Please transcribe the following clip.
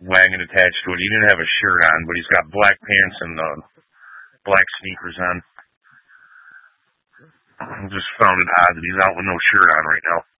wagon attached to it. He didn't have a shirt on, but he's got black pants and black sneakers on. I just found it odd that he's out with no shirt on right now.